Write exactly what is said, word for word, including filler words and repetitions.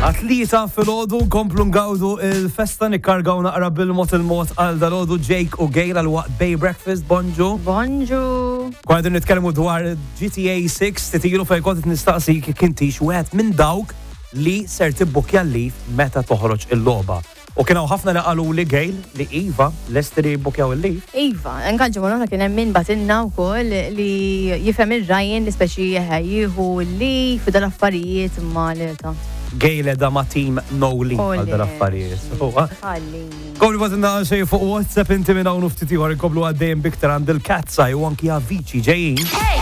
Atleta fil-ħodu komplu ngawdu il-festa nikkargaw naqra bil-mot il-mot għal dal-ħodu Jake u Gail għal-waqt Bay Breakfast. Bonġu. Bonġu. Kwadu nitkellmu dwar G T A six titilu fej kontet nistaqsi kintix wieħed minn dawk li ser tibbukja l-lif meta toħroġ il-logħba. U kienaw ħafna li qalu li Gail li Iva lestri bukjaw il-lif. Iva, nkanġu għanna kien hemm min batinna wkoll li jifhem ir-rajjen li speċi jieħu l-lif dal-affarijiet ma l-ta. Gail edha ma' team no leaf għal dal-affarijiet. Komplu batinna xej fuq WhatsApp inti minn hawn u ftit ieħor inkomplu għaddejjem biktar għand il-Katzaj u anki Avicii ġejjin.